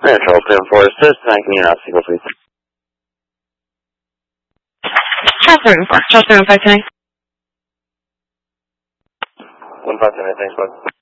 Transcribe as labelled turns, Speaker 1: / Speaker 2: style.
Speaker 1: Control, clear for assist, 9 can you not single, please?
Speaker 2: Charles 159.
Speaker 1: 159, thanks, bud.